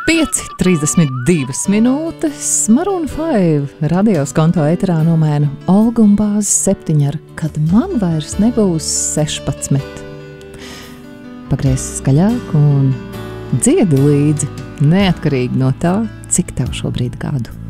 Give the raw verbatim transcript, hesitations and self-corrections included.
pieci trīsdesmit divas minūtes, Maroon five radios konto ēterā nomaina Olga un bāzes septiņi ar Kad man vairs nebūs sešpadsmit. Pagriez skaļāk un dziedi līdzi, neatkarīgi no tā, cik tev šobrīd gadu.